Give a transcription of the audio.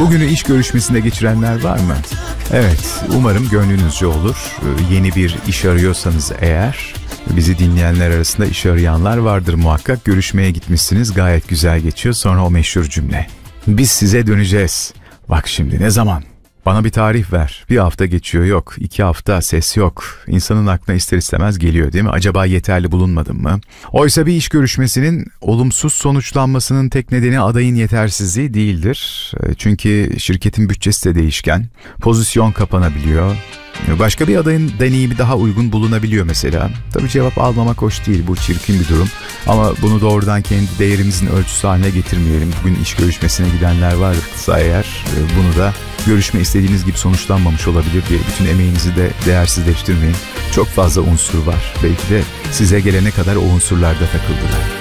Bugünü iş görüşmesinde geçirenler var mı? Evet, umarım gönlünüzce olur. Yeni bir iş arıyorsanız eğer, bizi dinleyenler arasında iş arayanlar vardır muhakkak. Görüşmeye gitmişsiniz, gayet güzel geçiyor. Sonra o meşhur cümle: biz size döneceğiz. Bak şimdi ne zaman? Bana bir tarih ver. Bir hafta geçiyor, yok. 2 hafta ses yok. İnsanın aklına ister istemez geliyor değil mi? Acaba yeterli bulunmadım mı? Oysa bir iş görüşmesinin olumsuz sonuçlanmasının tek nedeni adayın yetersizliği değildir. Çünkü şirketin bütçesi de değişken. Pozisyon kapanabiliyor. Başka bir adayın deneyimi daha uygun bulunabiliyor mesela. Tabii cevap almamak hoş değil, bu çirkin bir durum. Ama bunu doğrudan kendi değerimizin ölçüsü haline getirmeyelim. Bugün iş görüşmesine gidenler varsa eğer, bunu da görüşme istediğiniz gibi sonuçlanmamış olabilir diye bütün emeğinizi de değersizleştirmeyin. Çok fazla unsur var. Belki de size gelene kadar o unsurlarda takıldılar.